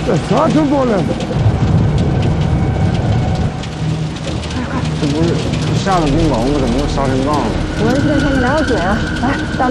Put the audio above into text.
这啥成功了？ 这不是下了冰雹吗？怎么又沙尘暴了？ 我们去跟前面聊聊水啊！来，到。